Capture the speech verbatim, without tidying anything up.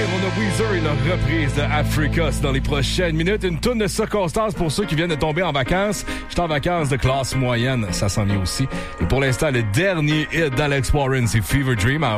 on a Weezer et leur reprise de Africa. C'est dans les prochaines minutes. Une toune de circonstances pour ceux qui viennent de tomber en vacances. Je suis en vacances de classe moyenne. Ça s'en vient aussi. Et pour l'instant, le dernier hit d'Alex Warren, c'est Fever Dream.